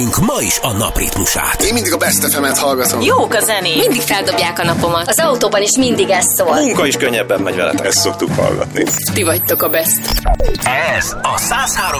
Ma is a napritmusát. Én mindig a Best FM-et hallgatom. Jók a zenék. Mindig feldobják a napomat. Az autóban is mindig ez szól. A munka is könnyebben megy veletek. Ezt szoktuk hallgatni. Ti vagytok a best. Ez a 103